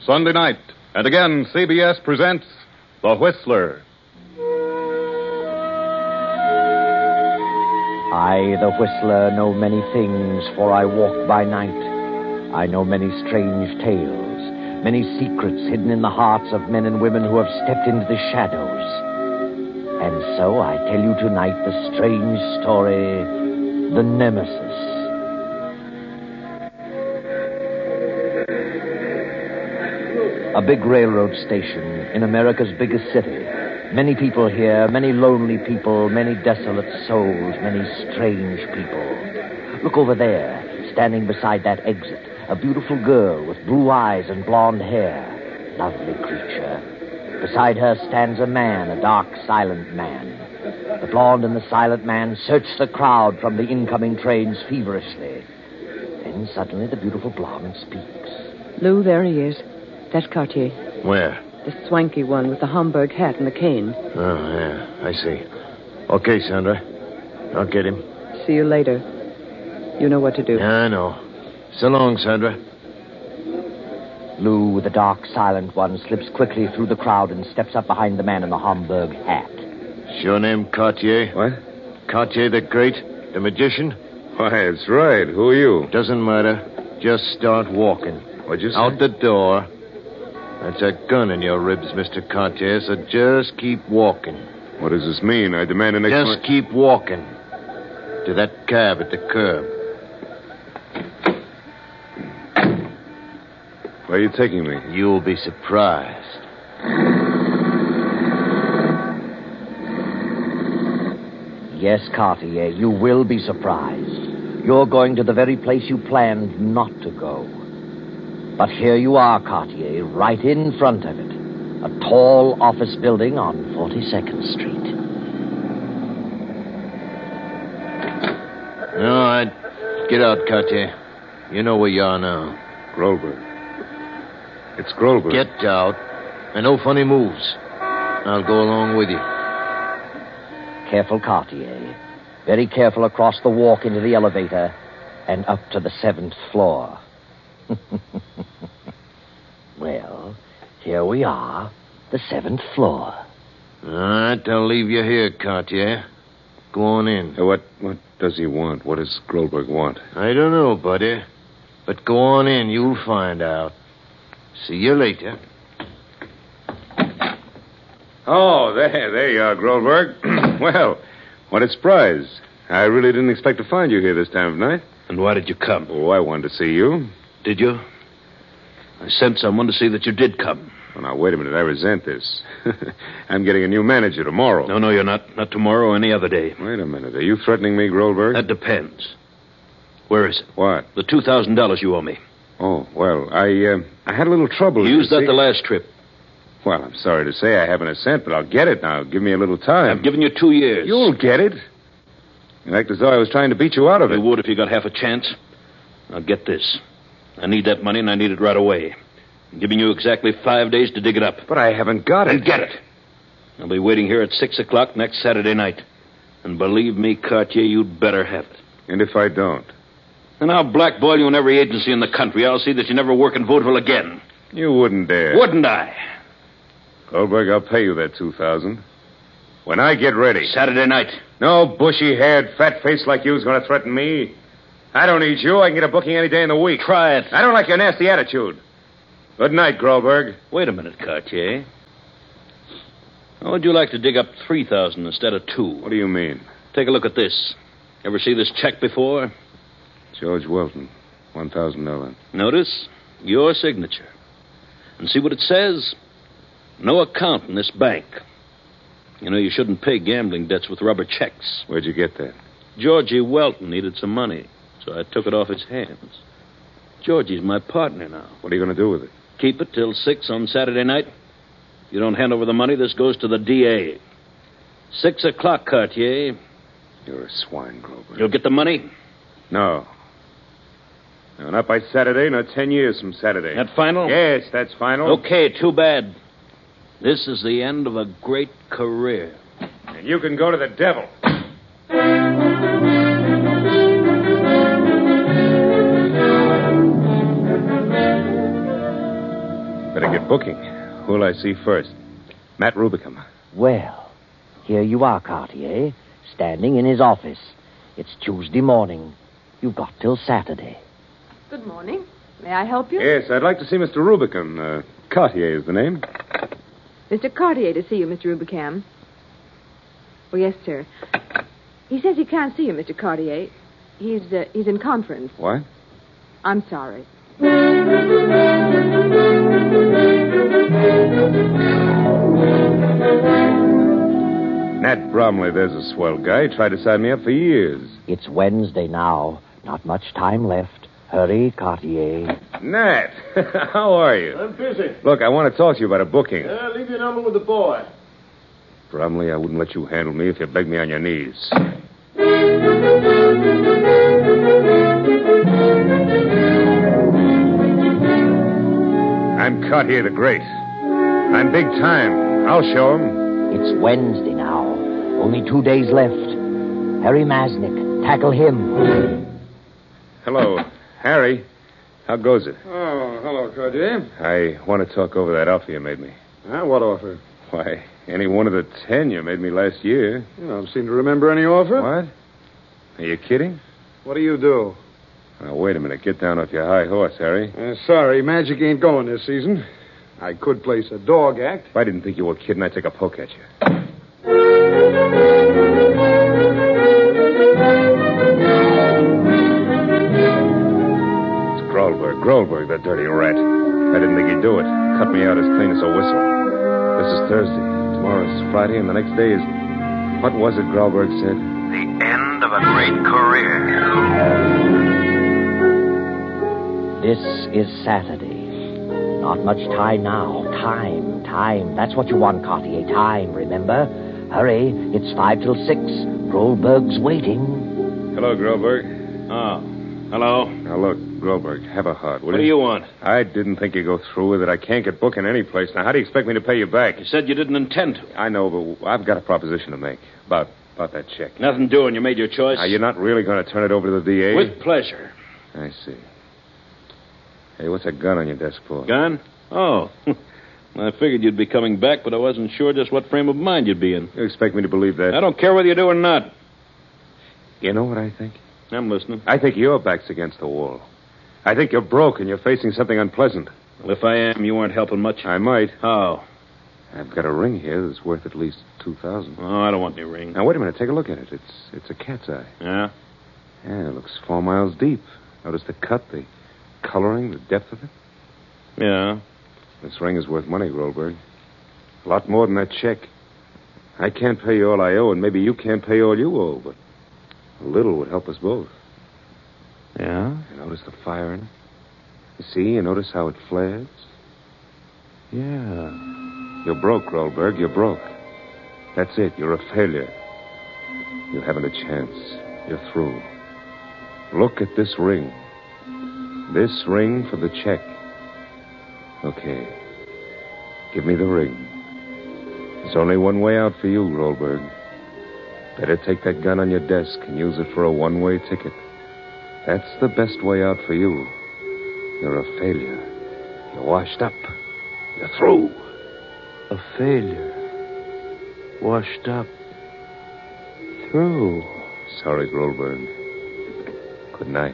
Sunday night. And again, CBS presents The Whistler. I, the Whistler, know many things, for I walk by night. I know many strange tales, many secrets hidden in the hearts of men and women who have stepped into the shadows. And so I tell you tonight the strange story, The Nemesis. A big railroad station in America's biggest city. Many people here, many lonely people, many desolate souls, many strange people. Look over there, standing beside that exit, a beautiful girl with blue eyes and blonde hair. Lovely creature. Beside her stands a man, a dark, silent man. The blonde and the silent man search the crowd from the incoming trains feverishly. Then suddenly the beautiful blonde speaks. Lou, there he is. That's Cartier. Where? The swanky one with the Homburg hat and the cane. Oh, yeah, I see. Okay, Sandra. I'll get him. See you later. You know what to do. Yeah, I know. So long, Sandra. Lou, the dark, silent one, slips quickly through the crowd and steps up behind the man in the Homburg hat. Is your name Cartier? What? Cartier the Great? The magician? Why, that's right. Who are you? Doesn't matter. Just start walking. What'd you say? Out the door. That's a gun in your ribs, Mr. Cartier, so just keep walking. What does this mean? I demand an explanation. Just keep walking. To that cab at the curb. Where are you taking me? You'll be surprised. Yes, Cartier, you will be surprised. You're going to the very place you planned not to go. But here you are, Cartier, right in front of it. A tall office building on 42nd Street. All right. Get out, Cartier. You know where you are now. Grolberg. It's Grolberg. Get out. And no funny moves. I'll go along with you. Careful, Cartier. Very careful across the walk into the elevator and up to the 7th floor. Well, here we are, the 7th floor. All right, I'll leave you here, Cartier. Go on in. What does he want? What does Grolberg want? I don't know, buddy. But go on in, you'll find out. See you later. Oh, there you are, Grolberg. Well, what a surprise. I really didn't expect to find you here this time of night. And why did you come? Oh, I wanted to see you. Did you? I sent someone to see that you did come. Oh, now, wait a minute. I resent this. I'm getting a new manager tomorrow. No, you're not. Not tomorrow or any other day. Wait a minute. Are you threatening me, Grolberg? That depends. Where is it? What? The $2,000 you owe me. Oh, well, I had a little trouble. You used that the last trip. Well, I'm sorry to say I haven't a cent, but I'll get it now. Give me a little time. I've given you 2 years. You'll get it. You act as though I was trying to beat you out of it. You would if you got half a chance. Now, get this. I need that money, and I need it right away. I'm giving you exactly 5 days to dig it up. But I haven't got it. Then get it. I'll be waiting here at 6 o'clock next Saturday night. And believe me, Cartier, you'd better have it. And if I don't? And I'll blackball you in every agency in the country. I'll see that you never work in vaudeville again. You wouldn't dare. Wouldn't I? Goldberg, I'll pay you that $2,000. When I get ready. Saturday night. No bushy-haired, fat-faced like you's going to threaten me. I don't need you. I can get a booking any day in the week. Try it. I don't like your nasty attitude. Good night, Grolberg. Wait a minute, Cartier. How would you like to dig up 3,000 instead of 2? What do you mean? Take a look at this. Ever see this check before? George Welton, $1,000. Notice your signature. And see what it says? No account in this bank. You know, you shouldn't pay gambling debts with rubber checks. Where'd you get that? Georgie Welton needed some money, so I took it off his hands. Georgie's my partner now. What are you going to do with it? Keep it till 6 on Saturday night. If you don't hand over the money, this goes to the DA. 6 o'clock, Cartier. You're a swine, Grover. You'll get the money? No. No, not by Saturday, not 10 years from Saturday. That final? Yes, that's final. Okay, too bad. This is the end of a great career. And you can go to the devil. Better get booking. Who'll I see first? Matt Rubicam. Well, here you are, Cartier, standing in his office. It's Tuesday morning. You've got till Saturday. Good morning. May I help you? Yes, I'd like to see Mr. Rubicam. Cartier is the name. Mr. Cartier to see you, Mr. Rubicam. Oh, yes, sir. He says he can't see you, Mr. Cartier. He's in conference. What? I'm sorry. Nat Bromley, there's a swell guy. Tried to sign me up for years. It's Wednesday now. Not much time left. Hurry, Cartier. Nat, how are you? I'm busy. Look, I want to talk to you about a booking. Leave your number with the boy. Bromley, I wouldn't let you handle me if you begged me on your knees. I'm Cartier the Great. I'm big time. I'll show him. It's Wednesday now. Only 2 days left. Harry Masnick. Tackle him. Hello, Harry. How goes it? Oh, hello, Cartier. I want to talk over that offer you made me. What offer? Why, any one of the 10 you made me last year. You don't seem to remember any offer. What? Are you kidding? What do you do? Now, wait a minute. Get down off your high horse, Harry. Sorry, Magic ain't going this season. I could place a dog act. If I didn't think you were kidding, I'd take a poke at you. It's Grolberg, that dirty rat. I didn't think he'd do it. Cut me out as clean as a whistle. This is Thursday. Tomorrow's Friday, and the next day is... What was it Grolberg said? The end of a great career. This is Saturday. Not much time now. Time. That's what you want, Cartier. Time, remember? Hurry. It's 5 till 6. Grolberg's waiting. Hello, Grolberg. Oh, hello. Now, look, Grolberg, have a heart, will What do you want? I didn't think you'd go through with it. I can't get booking any place. Now, how do you expect me to pay you back? You said you didn't intend to. I know, but I've got a proposition to make about that check. Nothing doing. You made your choice. Now, you're not really going to turn it over to the DA? With pleasure. I see. Hey, what's that gun on your desk for? Gun? Oh. I figured you'd be coming back, but I wasn't sure just what frame of mind you'd be in. You expect me to believe that? I don't care whether you do or not. You know what I think? I'm listening. I think your back's against the wall. I think you're broke and you're facing something unpleasant. Well, if I am, you aren't helping much. I might. How? I've got a ring here that's worth at least $2,000. Oh, I don't want any ring. Now, wait a minute. Take a look at it. It's a cat's eye. Yeah? Yeah, it looks 4 miles deep. Notice the cut, the coloring, the depth of it. Yeah. This ring is worth money, Grolberg. A lot more than that check. I can't pay you all I owe, and maybe you can't pay all you owe, but a little would help us both. Yeah? You notice the fire in it? You see? You notice how it flares? Yeah. You're broke, Grolberg. You're broke. That's it. You're a failure. You haven't a chance. You're through. Look at this ring. This ring for the check. Okay. Give me the ring. There's only one way out for you, Grolberg. Better take that gun on your desk and use it for a one-way ticket. That's the best way out for you. You're a failure. You're washed up. You're through. A failure. Washed up. Through. Sorry, Grolberg. Good night.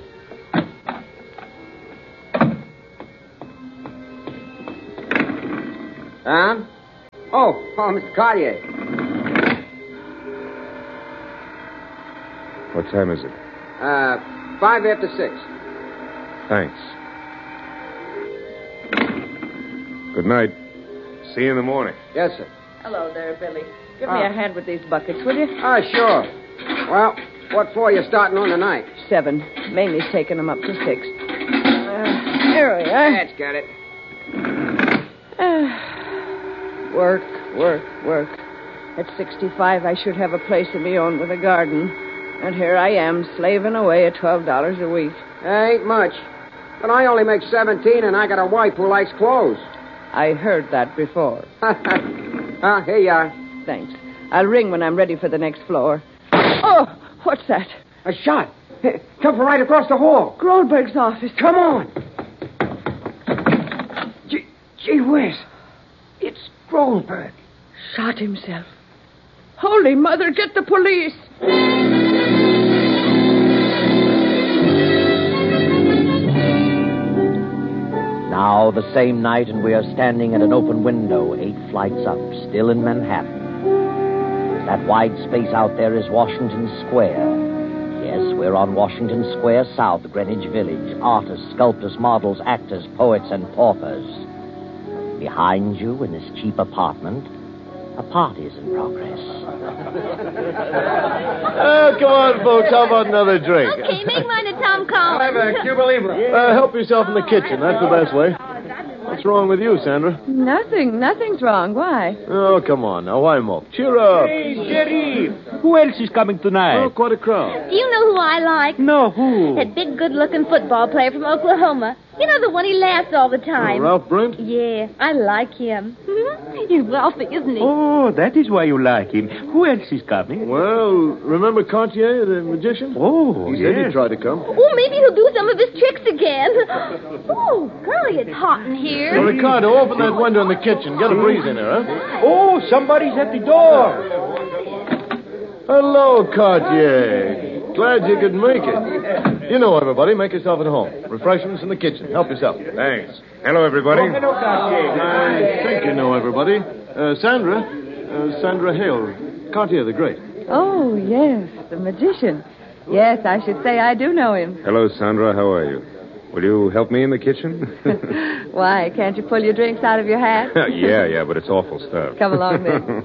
Oh, Mr. Cartier. What time is it? 5 after 6. Thanks. Good night. See you in the morning. Yes, sir. Hello there, Billy. Give me a hand with these buckets, will you? Sure. Well, what for you starting on tonight? 7. Mamie's taking them up to 6. Here we are. That's got it. Work. At 65, I should have a place of me own with a garden. And here I am, slaving away at $12 a week. Ain't much. But I only make 17, and I got a wife who likes clothes. I heard that before. Here you are. Thanks. I'll ring when I'm ready for the next floor. Oh, what's that? A shot. Come from right across the hall. Grolberg's office. Come on. Gee whiz. It's Goldberg. Shot himself. Holy Mother, get the police. Now, the same night, and we are standing at an open window 8 flights up, still in Manhattan. That wide space out there is Washington Square. Yes, we're on Washington Square South, Greenwich Village. Artists, sculptors, models, actors, poets, and paupers. Behind you, in this cheap apartment, a party's in progress. Oh, come on, folks. How about another drink? Okay, make mine a Tom Collins. I'll have a Cuba Libre. Help yourself in the kitchen. That's the best way. What's wrong with you, Sandra? Nothing's wrong. Why? Oh, come on now. Why mope? Cheer up. Hey, Sheriff. Who else is coming tonight? Oh, quite a crowd. Do you know who I like? No, who? That big, good-looking football player from Oklahoma. You know, the one he laughs all the time. Ralph Brent? Yeah, I like him. He's wealthy, isn't he? Oh, that is why you like him. Who else is coming? Well, remember Cartier, the magician? Oh, He said he'd try to come. Oh, maybe he'll do some of his tricks again. Oh, golly, it's hot in here. Well, Ricardo, open that window in the kitchen. Get a breeze in there, huh? Oh, somebody's at the door. Hello, Cartier. Glad you could make it. You know everybody. Make yourself at home. Refreshments in the kitchen. Help yourself. Thanks. Hello, everybody. Oh, hello, Cartier. I think you know everybody. Sandra Hale. Cartier the Great. Oh, yes, the magician. Yes, I should say I do know him. Hello, Sandra. How are you? Will you help me in the kitchen? Why, can't you pull your drinks out of your hat? yeah, but it's awful stuff. Come along, then.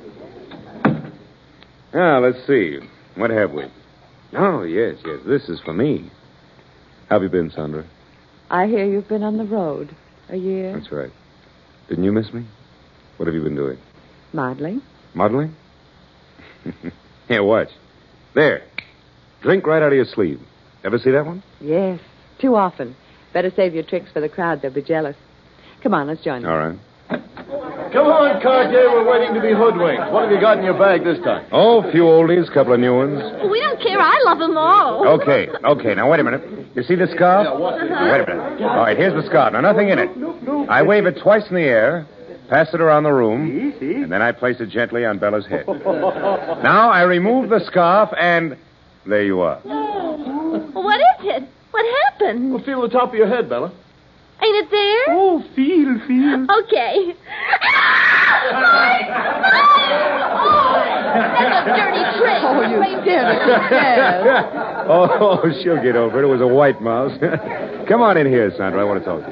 Let's see. What have we? Oh, yes. This is for me. How have you been, Sandra? I hear you've been on the road a year. That's right. Didn't you miss me? What have you been doing? Modeling. Modeling? Here, watch. There. Drink right out of your sleeve. Ever see that one? Yes, too often. Better save your tricks for the crowd. They'll be jealous. Come on, let's join them. All right. Come on, Cartier. We're waiting to be hoodwinked. What have you got in your bag this time? Oh, a few oldies, a couple of new ones. We don't care. I love them all. Okay. Now, wait a minute. You see this scarf? Wait a minute. All right, here's the scarf. Now, nothing in it. I wave it twice in the air, pass it around the room, and then I place it gently on Bella's head. Now, I remove the scarf, and there you are. What is it? What happened? Well, feel the top of your head, Bella. Ain't it there? Oh, feel. Okay. That's a dirty trick. Oh, you did it. Yes. Oh, she'll get over it. It was a white mouse. Come on in here, Sandra. I want to talk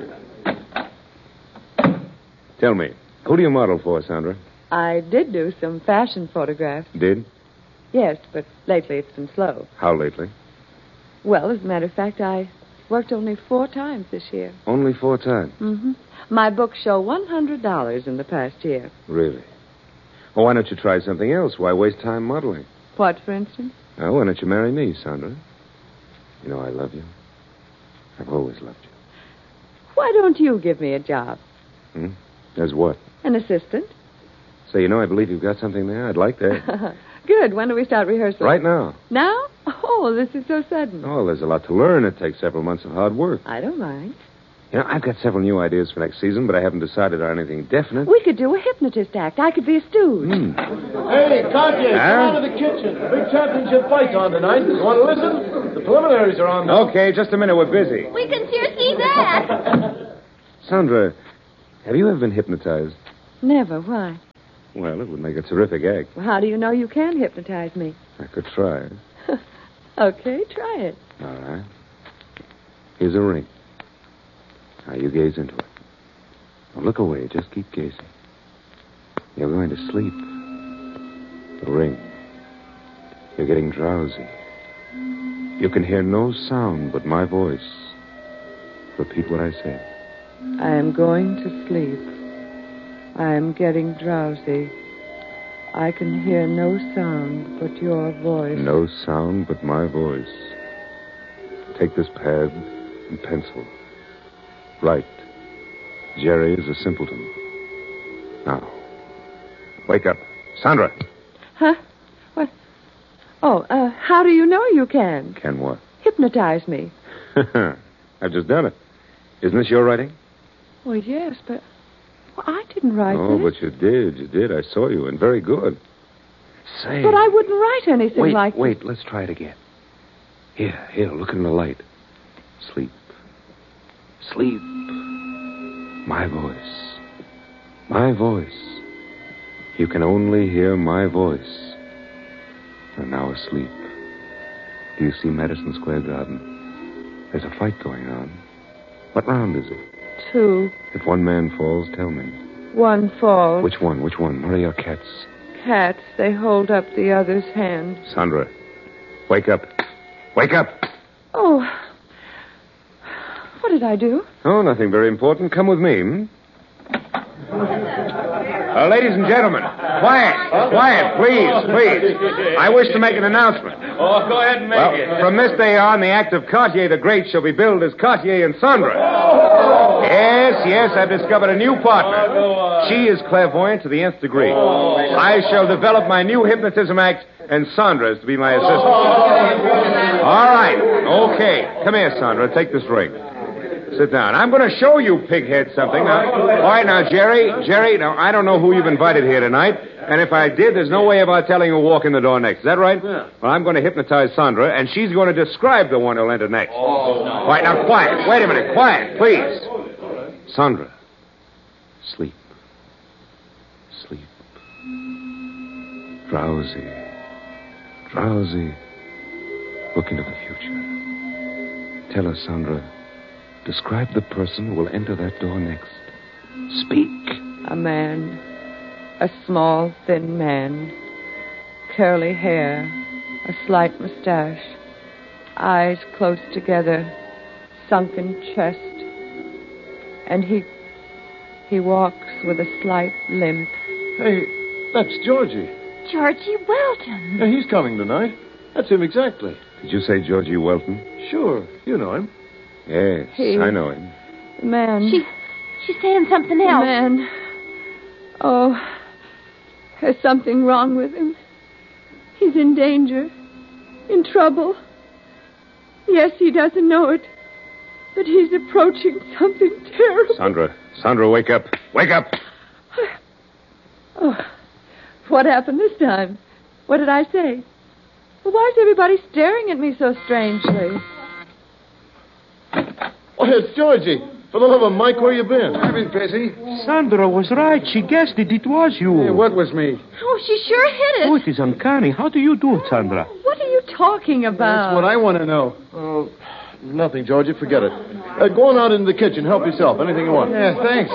to you. Tell me, who do you model for, Sandra? I did do some fashion photographs. Did? Yes, but lately it's been slow. How lately? Well, as a matter of fact, I worked only 4 times this year. Only 4 times? Mm-hmm. My books show $100 in the past year. Really? Well, why don't you try something else? Why waste time modeling? What, for instance? Oh, why don't you marry me, Sandra? You know I love you. I've always loved you. Why don't you give me a job? As what? An assistant. Say, I believe you've got something there. I'd like that. Good. When do we start rehearsal? Right now. Now? Oh, this is so sudden. Oh, there's a lot to learn. It takes several months of hard work. I don't mind. I've got several new ideas for next season, but I haven't decided on anything definite. We could do a hypnotist act. I could be a stooge. Hey, Cartier, come out of the kitchen. The big championship fight's on tonight. You want to listen? The preliminaries are on now. Okay, just a minute. We're busy. We can sure see that. Sandra, have you ever been hypnotized? Never. Why? Well, it would make a terrific act. Well, how do you know you can hypnotize me? I could try. Okay, try it. All right. Here's a ring. Now, you gaze into it. Don't look away. Just keep gazing. You're going to sleep. The ring. You're getting drowsy. You can hear no sound but my voice. Repeat what I say. I am going to sleep. I am getting drowsy. I can hear no sound but your voice. No sound but my voice. Take this pad and pencil. Write. Jerry is a simpleton. Now, wake up. Sandra. Huh? What? Oh, how do you know you can? Can what? Hypnotize me. I've just done it. Isn't this your writing? Well, yes, but Well, I didn't write Oh, this. but you did. You did. I saw you, and very good. Say. But I wouldn't write anything like this. Wait, let's try it again. Here, look in the light. Sleep. Sleep. My voice. My voice. You can only hear my voice. You're now asleep. Do you see Madison Square Garden? There's a fight going on. What round is it? 2. If one man falls, tell me. 1 falls. Which one? What are your cats? Cats, they hold up the other's hand. Sandra, wake up. Wake up. Oh. What did I do? Oh, nothing very important. Come with me. Ladies and gentlemen, quiet, please. I wish to make an announcement. Oh, go ahead and make it. From this day on, the act of Cartier the Great shall be billed as Cartier and Sandra. Yes, I've discovered a new partner. She is clairvoyant to the nth degree. I shall develop my new hypnotism act, and Sandra is to be my assistant. All right, okay. Come here, Sandra. Take this ring. Sit down. I'm going to show you, pighead, something. Now, all right, now, Jerry, now, I don't know who you've invited here tonight, and if I did, there's no way of our telling who'll walk in the door next. Is that right? Yeah. Well, I'm going to hypnotize Sandra, and she's going to describe the one who'll enter next. Oh, no. All right, now, quiet. Wait a minute. Quiet, please. Sandra, sleep. Sleep. Drowsy. Look into the future. Tell us, Sandra, describe the person who will enter that door next. Speak. A man. A small, thin man. Curly hair. A slight mustache. Eyes close together. Sunken chest. And he walks with a slight limp. Hey, that's Georgie. Georgie Welton. Yeah, he's coming tonight. That's him exactly. Did you say Georgie Welton? Sure, you know him. Yes, I know him. The man. She's saying something else. The man. Oh, there's something wrong with him. He's in danger. In trouble. Yes, he doesn't know it. But he's approaching something terrible. Sandra, wake up. Wake up! Oh, what happened this time? What did I say? Well, why is everybody staring at me so strangely? Oh, it's Georgie. For the love of Mike, where you been? I've been busy. Sandra was right. She guessed it. It was you. Hey, what was me? Oh, she sure hit it. Oh, it is uncanny. How do you do it, Sandra? What are you talking about? That's what I want to know. Oh, nothing, Georgie. Forget it. Go on out into the kitchen. Help yourself. Anything you want. Yeah, thanks.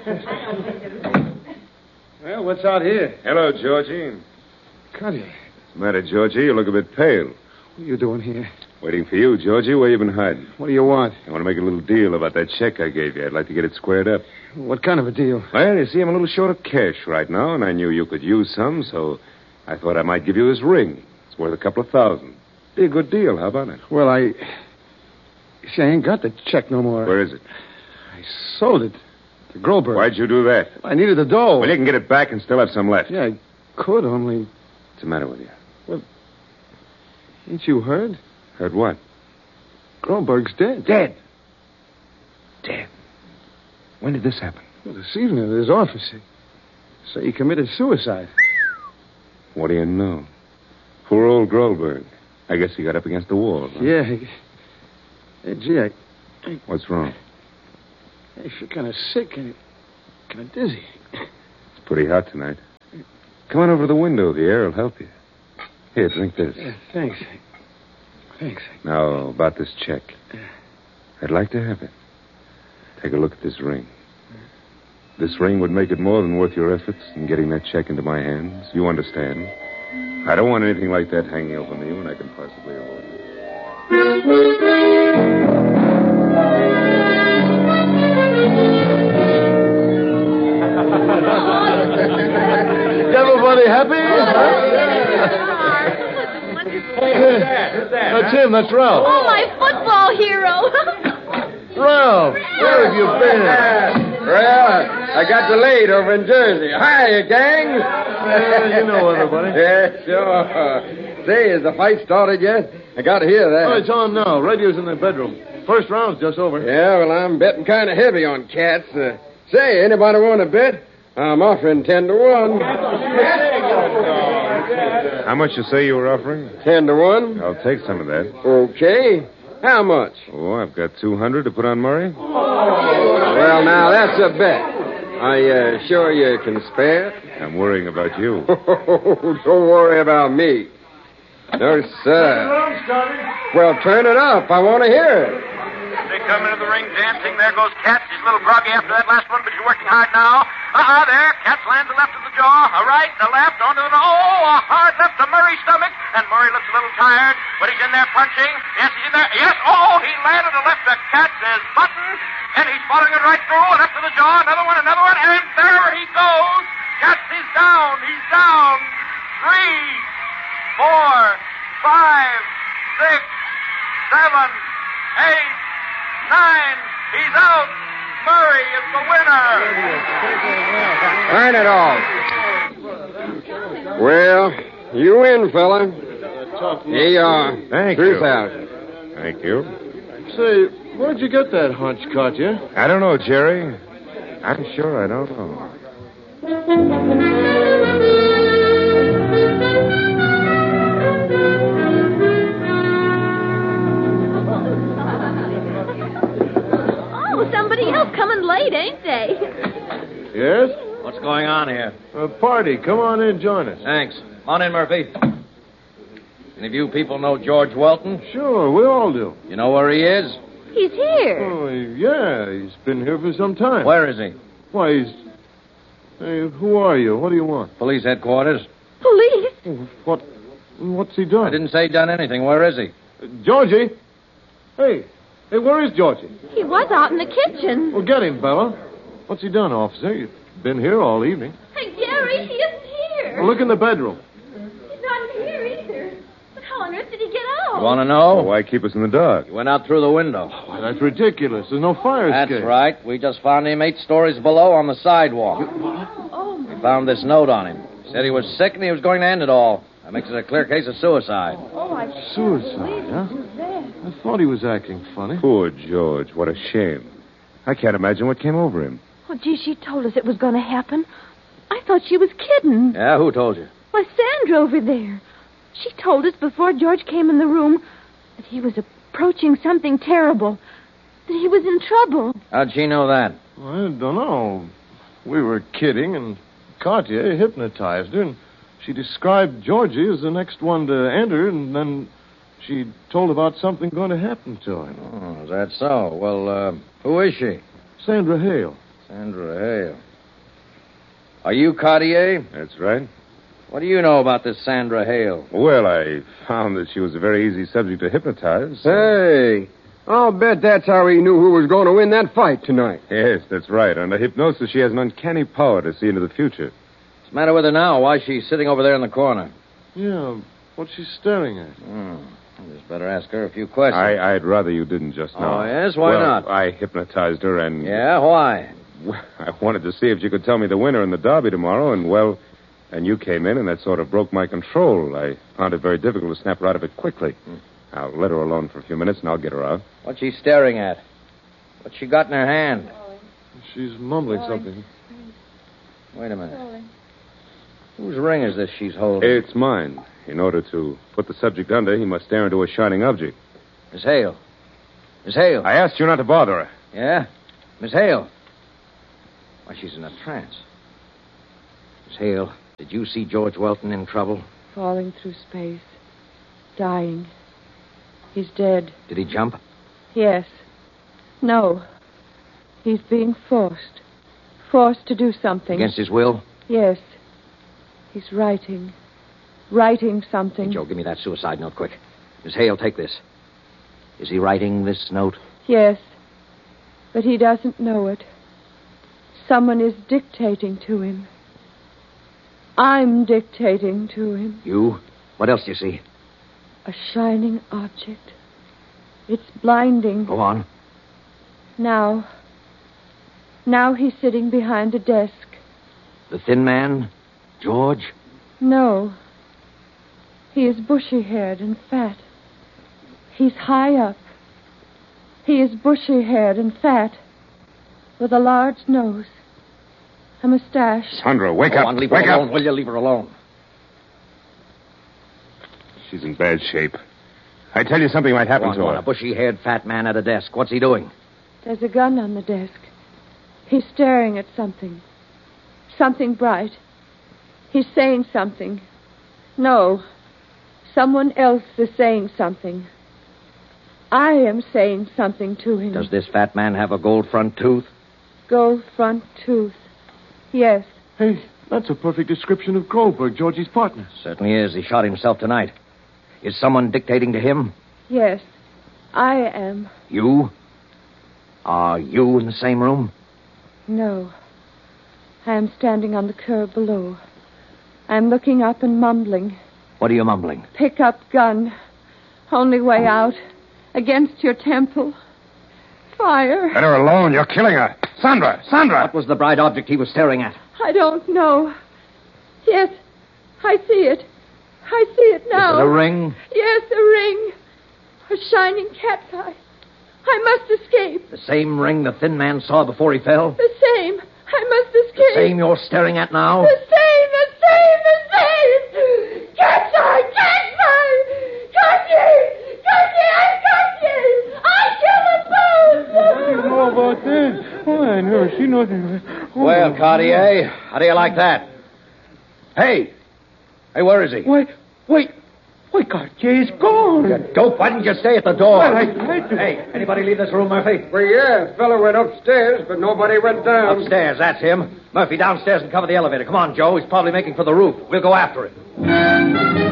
Well, what's out here? Hello, Georgie. Cuddy, What's the matter, Georgie? You look a bit pale. what are you doing here? Waiting for you, Georgie. Where you been hiding? What do you want? I want to make a little deal about that check I gave you. I'd like to get it squared up. What kind of a deal? Well, you see, I'm a little short of cash right now, and I knew you could use some, so I thought I might give you this ring. It's worth a couple of $1,000. Be a good deal. How about it? Well, you see, I ain't got the check no more. Where is it? I sold it to Groberg. Why'd you do that? I needed the dough. Well, you can get it back and still have some left. Yeah, I could, only... What's the matter with you? Ain't you heard? Heard what? Groberg's dead. Dead. When did this happen? Well, this evening at his office. Say he committed suicide. What do you know? Poor old Groberg. I guess he got up against the wall. Huh? Yeah. Hey, gee, I What's wrong? feel kind of sick and kind of dizzy. It's pretty hot tonight. Come on over to the window. The air will help you. Here, drink this. Yeah, thanks. Now, about this check. I'd like to have it. Take a look at this ring. This ring would make it more than worth your efforts in getting that check into my hands. You understand? I don't want anything like that hanging over me when I can possibly avoid it. Everybody happy? That's him. That's Ralph. Oh, my football hero. Ralph, where have you been? Well, I got delayed over in Jersey. Hi, gang. Yeah, you know everybody. Yeah, sure. Say, has the fight started yet? I got to hear that. Oh, it's on now. Radio's in the bedroom. First round's just over. Yeah, well, I'm betting kind of heavy on cats. Say, anybody want to bet? I'm offering 10 to 1. How much you say you were offering? 10 to 1. I'll take some of that. Okay. How much? Oh, I've got 200 to put on Murray. Well, now, that's a bet. Are you sure you can spare it? I'm worrying about you. Don't worry about me. No, sir. Well, turn it up. I want to hear it. They come into the ring dancing. There goes Katz. He's a little groggy after that last one, but he's working hard now. There. Katz lands a left to the jaw. A right, a left, onto the... a hard left to Murray's stomach. And Murray looks a little tired, but he's in there punching. Yes, he's in there. Yes, he landed a left to Katz's button. And he's following it right through. A left to the jaw. Another one. And there he goes. Katz is down. He's down. 3, 4, 5, 6, 7, 8, 9. He's out. Murray is the winner. Turn it off. Well, you win, fella. Here you are. Thank Truth you. out. Thank you. Say, where'd you get that hunch, Katya? I don't know, Jerry. I'm sure I don't know. Somebody else coming late, ain't they? Yes? What's going on here? A party. Come on in, join us. Thanks. Come on in, Murphy. Any of you people know George Welton? Sure, we all do. You know where he is? He's here. Oh, yeah, he's been here for some time. Where is he? Why, he's... Hey, who are you? What do you want? Police headquarters. Police? What's he done? I didn't say he done anything. Where is he? Georgie? Hey, where is Georgie? He was out in the kitchen. Well, get him, Bella. What's he done, officer? You've been here all evening. Hey, Gary, he isn't here. Well, look in the bedroom. He's not here either. But how on earth did he get out? You want to know? Well, why keep us in the dark? He went out through the window. Well, that's ridiculous. There's no fire escape. That's right. We just found him 8 stories below on the sidewalk. Oh, We found this note on him. Said he was sick and he was going to end it all. That makes it a clear case of suicide. I Suicide, huh? I thought he was acting funny. Poor George. What a shame. I can't imagine what came over him. Oh, gee, she told us it was going to happen. I thought she was kidding. Yeah, who told you? Why, Sandra over there. She told us before George came in the room that he was approaching something terrible, that he was in trouble. How'd she know that? I don't know. We were kidding, and Katya hypnotized her, and she described Georgie as the next one to enter, and then she told about something going to happen to him. Oh, is that so? Well, who is she? Sandra Hale. Sandra Hale. Are you Cartier? That's right. What do you know about this Sandra Hale? Well, I found that she was a very easy subject to hypnotize. Hey, I'll bet that's how he knew who was going to win that fight tonight. Yes, that's right. Under hypnosis, she has an uncanny power to see into the future. What's the matter with her now? Why is she sitting over there in the corner? Yeah, what's she staring at? I just better ask her a few questions. I'd rather you didn't just now. Oh, yes? Why not? I hypnotized her and... Yeah, why? I wanted to see if she could tell me the winner in the derby tomorrow, and you came in, and that sort of broke my control. I found it very difficult to snap her out of it quickly. I'll let her alone for a few minutes, and I'll get her out. What's she staring at? What's she got in her hand? She's mumbling something. Wait a minute. Whose ring is this she's holding? It's mine. In order to put the subject under, he must stare into a shining object. Miss Hale. Miss Hale. I asked you not to bother her. Yeah? Miss Hale. Why, she's in a trance. Miss Hale, did you see George Welton in trouble? Falling through space. Dying. He's dead. Did he jump? Yes. No. He's being forced. Forced to do something. Against his will? Yes. He's writing. Writing something. Hey, Joe, give me that suicide note, quick. Miss Hale, take this. Is he writing this note? Yes. But he doesn't know it. Someone is dictating to him. I'm dictating to him. You? What else do you see? A shining object. It's blinding. Go on. Now he's sitting behind a desk. The thin man? George? No. He is bushy-haired and fat. He's high up. He is bushy-haired and fat. with a large nose, a mustache. Sandra, wake Go up. on, leave her Wake alone, up. will you? Leave her alone. She's in bad shape. I tell you, something might happen to Go on, her. a bushy-haired fat man at a desk. What's he doing? There's a gun on the desk. He's staring at something. Something bright. He's saying something. No. Someone else is saying something. I am saying something to him. Does this fat man have a gold front tooth? Gold front tooth. Yes. Hey, that's a perfect description of Goldberg, Georgie's partner. Certainly is. He shot himself tonight. Is someone dictating to him? Yes. I am. You? Are you in the same room? No. I am standing on the curb below. I am looking up and mumbling. What are you mumbling? Pick up gun. Only way out. Against your temple. Fire. Let her alone. You're killing her. Sandra! Sandra! What was the bright object he was staring at? I don't know. Yes. I see it. I see it now. Is it a ring? Yes, a ring. A shining cat's eye. I must escape. The same ring the thin man saw before he fell? The same. I must escape. The same you're staring at now? The same, the same, the same. Cat's eye, cat's eye. Got you. Got you. I got you. I killed them both. I didn't know about that. Oh, I never seen nothing. Oh. Well, Cartier, how do you like that? Hey! Hey, where is he? Wait. Why, Cartier's gone. You dope, why didn't you stay at the door? Well, I tried to. Hey, anybody leave this room, Murphy? Well, yeah, a fellow went upstairs, but nobody went down. Upstairs, that's him. Murphy, downstairs and cover the elevator. Come on, Joe. He's probably making for the roof. We'll go after him.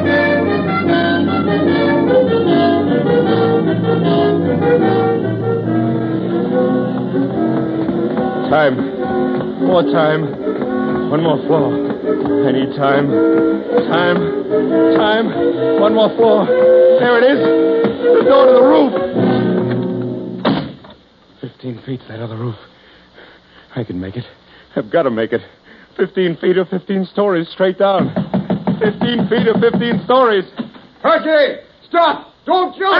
Time. More time. One more floor. I need time. Time. Time. One more floor. There it is. The door to the roof. 15 feet, that other roof. I can make it. I've got to make it. 15 feet or 15 stories straight down. 15 feet or 15 stories. Percy! Stop! Don't jump!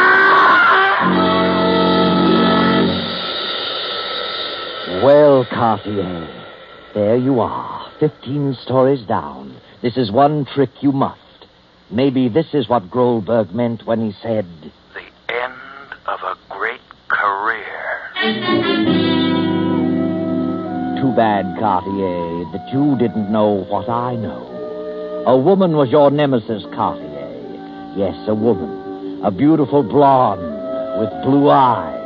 Well, Cartier, there you are, 15 stories down. This is one trick you must. Maybe this is what Goldberg meant when he said... The end of a great career. Too bad, Cartier, that you didn't know what I know. A woman was your nemesis, Cartier. Yes, a woman. A beautiful blonde with blue eyes.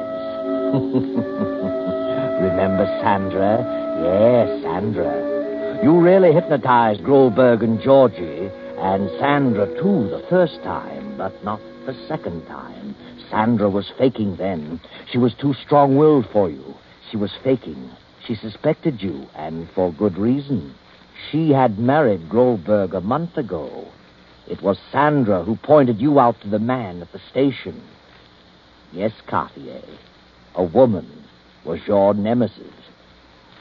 Remember Sandra? Yes, Sandra. You really hypnotized Goldberg and Georgie, and Sandra, too, the first time, but not the second time. Sandra was faking then. She was too strong-willed for you. She was faking. She suspected you, and for good reason. She had married Goldberg a month ago. It was Sandra who pointed you out to the man at the station. Yes, Cartier, a woman was your nemesis.